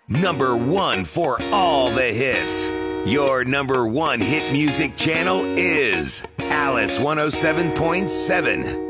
Number one for all the hits. Your number one hit music channel is Alice 107.7.